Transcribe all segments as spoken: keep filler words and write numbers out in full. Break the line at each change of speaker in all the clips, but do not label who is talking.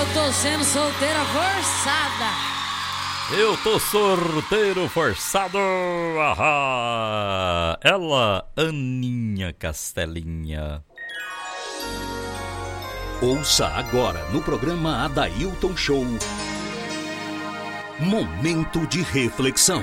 Eu tô sendo solteira forçada.
Eu tô sorteiro forçado. Ahá. Ela, Aninha Castelinha.
Ouça agora no programa Adailton Show. Momento de reflexão.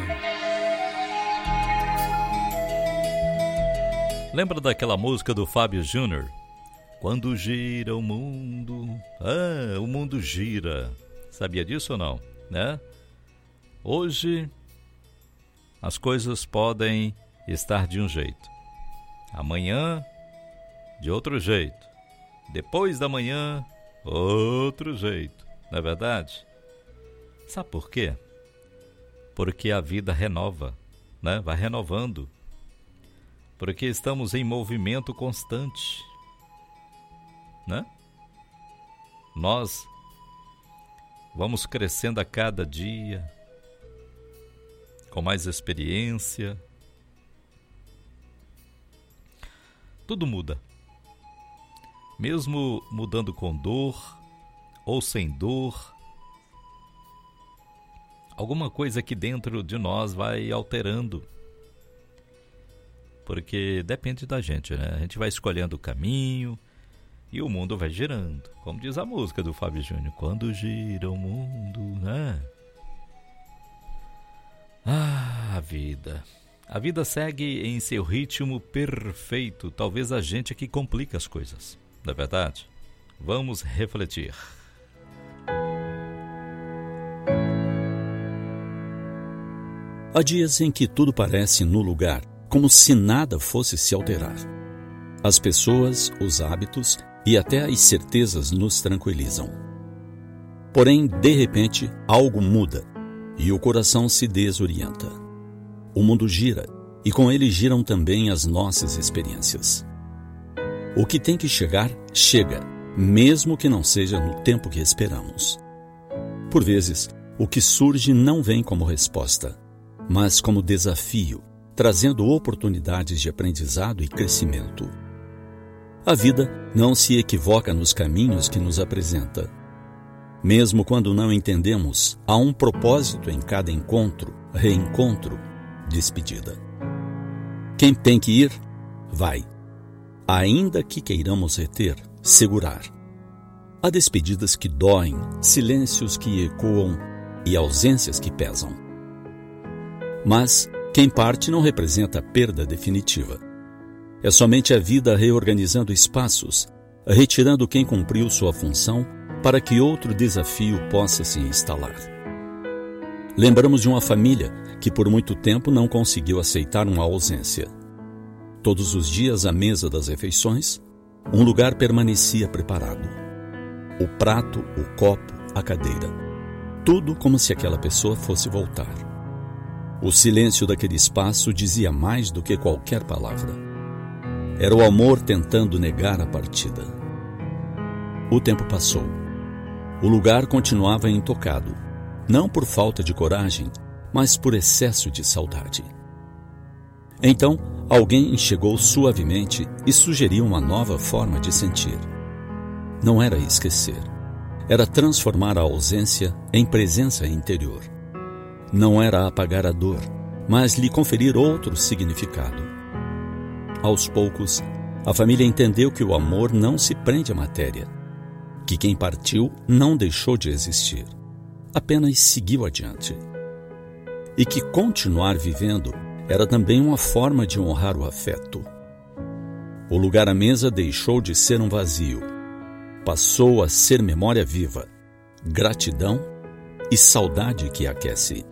Lembra daquela música do Fábio Júnior? Quando gira o mundo... Ah, o mundo gira. Sabia disso ou não? Né? Hoje, as coisas podem estar de um jeito. Amanhã, de outro jeito. Depois da manhã, outro jeito. Não é verdade? Sabe por quê? Porque a vida renova, né? Vai renovando. Porque estamos em movimento constante, né? Nós vamos crescendo a cada dia, com mais experiência. Tudo muda. Mesmo mudando com dor ou sem dor, alguma coisa aqui dentro de nós vai alterando. Porque depende da gente, né? A gente vai escolhendo o caminho e o mundo vai girando. Como diz a música do Fábio Júnior, quando gira o mundo, né? Ah, a vida. A vida segue em seu ritmo perfeito. Talvez a gente é que complica as coisas, não é verdade? Vamos refletir.
Há dias em que tudo parece no lugar, como se nada fosse se alterar. As pessoas, os hábitos e até as certezas nos tranquilizam. Porém, de repente, algo muda e o coração se desorienta. O mundo gira e com ele giram também as nossas experiências. O que tem que chegar, chega, mesmo que não seja no tempo que esperamos. Por vezes, o que surge não vem como resposta, mas como desafio, trazendo oportunidades de aprendizado e crescimento. A vida não se equivoca nos caminhos que nos apresenta. Mesmo quando não entendemos, há um propósito em cada encontro, reencontro, despedida. Quem tem que ir, vai. Ainda que queiramos reter, segurar. Há despedidas que doem, silêncios que ecoam e ausências que pesam. Mas quem parte não representa a perda definitiva. É somente a vida reorganizando espaços, retirando quem cumpriu sua função para que outro desafio possa se instalar. Lembramos de uma família que por muito tempo não conseguiu aceitar uma ausência. Todos os dias à mesa das refeições, um lugar permanecia preparado. O prato, o copo, a cadeira. Tudo como se aquela pessoa fosse voltar. O silêncio daquele espaço dizia mais do que qualquer palavra. Era o amor tentando negar a partida. O tempo passou. O lugar continuava intocado, não por falta de coragem, mas por excesso de saudade. Então, alguém chegou suavemente e sugeriu uma nova forma de sentir. Não era esquecer, era transformar a ausência em presença interior. Não era apagar a dor, mas lhe conferir outro significado. Aos poucos, a família entendeu que o amor não se prende à matéria, que quem partiu não deixou de existir, apenas seguiu adiante. E que continuar vivendo era também uma forma de honrar o afeto. O lugar à mesa deixou de ser um vazio, passou a ser memória viva, gratidão e saudade que aquece.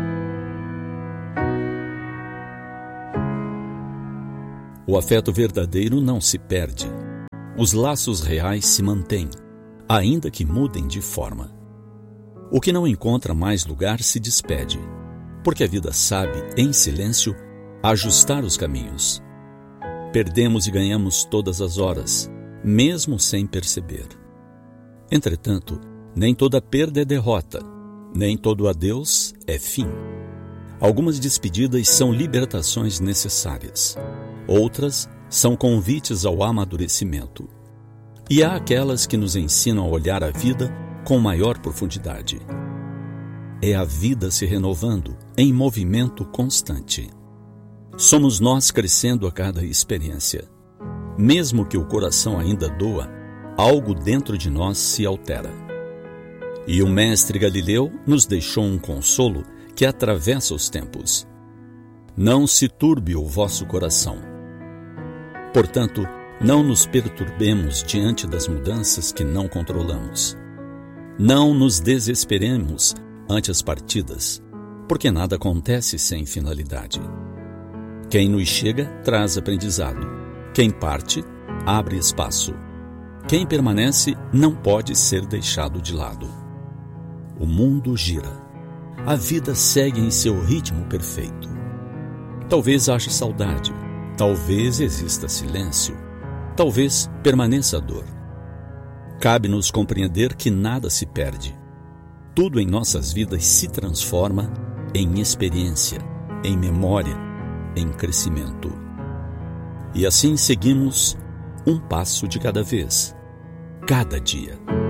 O afeto verdadeiro não se perde. Os laços reais se mantêm, ainda que mudem de forma. O que não encontra mais lugar se despede, porque a vida sabe, em silêncio, ajustar os caminhos. Perdemos e ganhamos todas as horas, mesmo sem perceber. Entretanto, nem toda perda é derrota, nem todo adeus é fim. Algumas despedidas são libertações necessárias. Outras são convites ao amadurecimento. E há aquelas que nos ensinam a olhar a vida com maior profundidade. É a vida se renovando em movimento constante. Somos nós crescendo a cada experiência. Mesmo que o coração ainda doa, algo dentro de nós se altera. E o mestre Galileu nos deixou um consolo que atravessa os tempos. Não se turbe o vosso coração. Portanto, não nos perturbemos diante das mudanças que não controlamos. Não nos desesperemos ante as partidas, porque nada acontece sem finalidade. Quem nos chega, traz aprendizado. Quem parte, abre espaço. Quem permanece, não pode ser deixado de lado. O mundo gira. A vida segue em seu ritmo perfeito. Talvez haja saudade. Talvez exista silêncio. Talvez permaneça a dor. Cabe-nos compreender que nada se perde. Tudo em nossas vidas se transforma em experiência, em memória, em crescimento. E assim seguimos um passo de cada vez, cada dia.